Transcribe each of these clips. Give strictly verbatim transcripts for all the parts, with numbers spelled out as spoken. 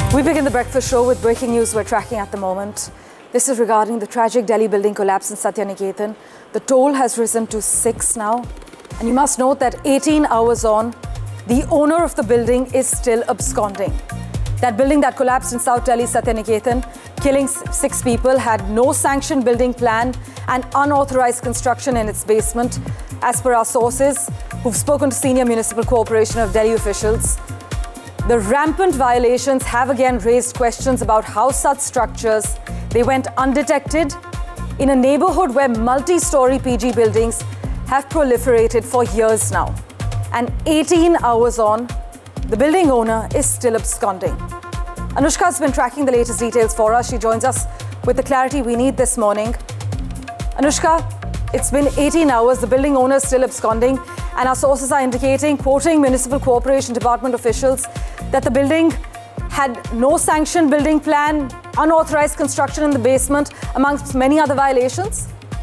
We begin the breakfast show with breaking news we're tracking at the moment. This is regarding the tragic Delhi building collapse in Satyaniketan. The toll has risen to six now. And you must note that eighteen hours on, the owner of the building is still absconding. That building that collapsed in South Delhi, Satyaniketan, killing six people, had no sanctioned building plan and unauthorized construction in its basement, as per our sources, who've spoken to senior Municipal Corporation of Delhi officials. The rampant violations have again raised questions about how such structures, they went undetected in a neighborhood where multi-story P G buildings have proliferated for years now. And eighteen hours on, the building owner is still absconding. Anushka's been tracking the latest details for us. She joins us with the clarity we need this morning. Anushka, it's been eighteen hours. The building owner is still absconding. And our sources are indicating, quoting Municipal Corporation Department officials, that the building had no sanctioned building plan, unauthorized construction in the basement, amongst many other violations.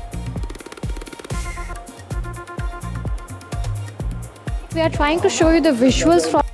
We are trying to show you the visuals from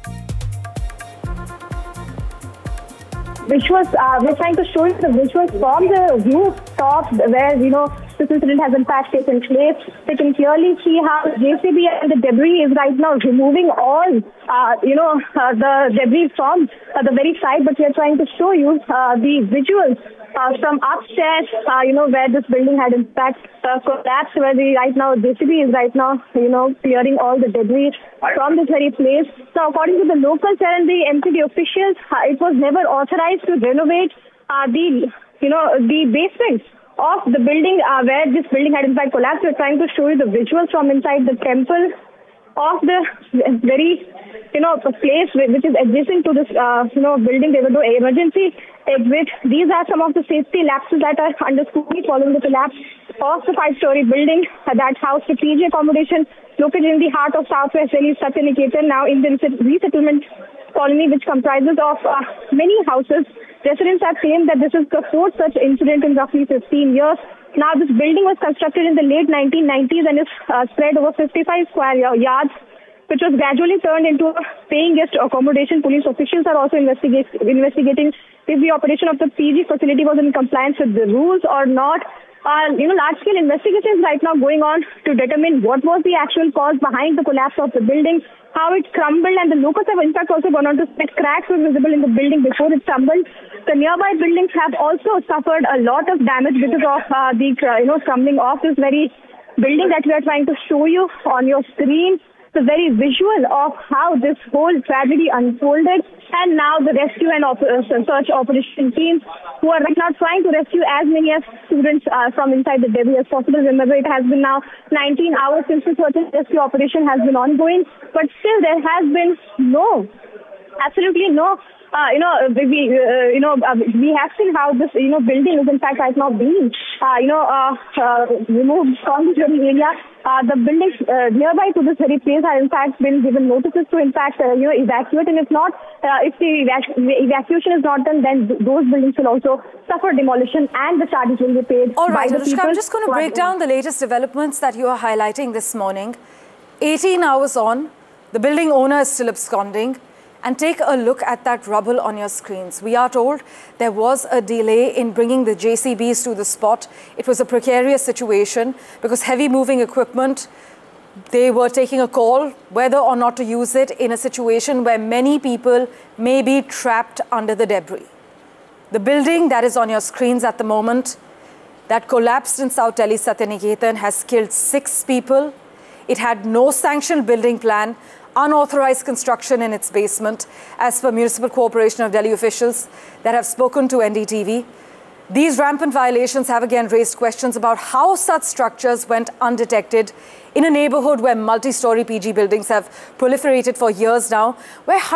Visuals, uh, we're trying to show you the visuals from the rooftop where, you know, this incident has in fact taken place. We can clearly see how the J C B and the debris is right now removing all, uh, you know, uh, the debris from uh, the very side. But we are trying to show you uh, the visuals uh, from upstairs, uh, you know, where this building had in fact uh, collapsed, where the right now J C B is right now, you know, clearing all the debris from this very place. So according to the locals and the M P D officials, uh, it was never authorized to renovate uh, the, you know, the basement of the building uh, where this building had in fact collapsed. We're trying to show you the visuals from inside the temple of the very, you know, place which is adjacent to this, uh, you know, building. There were no emergency exit. These are some of the safety lapses that are under scrutiny following the collapse of the five-story building that housed a P G accommodation located in the heart of Southwest Delhi, Satyaniketan, now in the resettlement colony, which comprises of uh, many houses. Residents have claimed that this is the fourth such incident in roughly fifteen years. Now, this building was constructed in the late nineteen nineties and is uh, spread over fifty-five square yards, which was gradually turned into a paying guest accommodation. Police officials are also investigate, investigating if the operation of the P G facility was in compliance with the rules or not. Uh, you know, large-scale investigations right now going on to determine what was the actual cause behind the collapse of the building, how it crumbled, and the locals have in fact also gone on to say cracks were visible in the building before it crumbled. The nearby buildings have also suffered a lot of damage because of uh, the uh, you know crumbling of this very building that we are trying to show you on your screen. The very visual of how this whole tragedy unfolded, and now the rescue and op- uh, search operation teams who are right now trying to rescue as many as students uh, from inside the debris as possible. Remember, it has been now nineteen hours since the search and rescue operation has been ongoing, but still there has been no, absolutely no. Uh, you know, we, uh, you know, uh, we have seen how this, you know, building is in fact right now being, uh, you know, uh, uh, removed from the area. Uh, the buildings uh, nearby to this very place have in fact been given notices to in fact, uh, you know, evacuate. And if not, uh, if the evac- evacuation is not done, then th- those buildings will also suffer demolition and the charges will be paid. All right, by the Anushka, people. I'm just going to break down the latest developments that you are highlighting this morning. eighteen hours on, the building owner is still absconding. And take a look at that rubble on your screens. We are told there was a delay in bringing the J C Bs to the spot. It was a precarious situation because heavy moving equipment, they were taking a call whether or not to use it in a situation where many people may be trapped under the debris. The building that is on your screens at the moment, that collapsed in South Delhi, Satyaniketan, has killed six people. It had no sanctioned building plan, unauthorized construction in its basement, as per Municipal Corporation of Delhi officials that have spoken to N D T V. These rampant violations have again raised questions about how such structures went undetected in a neighborhood where multi-story P G buildings have proliferated for years now, where